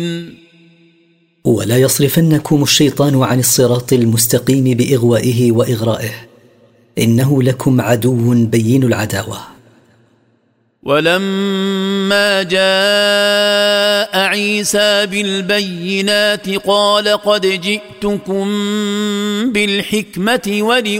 ولا يصرفنكم الشيطان عن الصراط المستقيم بإغوائه وإغرائه، إنه لكم عدو بين العداوة. ولما جاء عيسى بالبينات قال قد جئتكم بالحكمة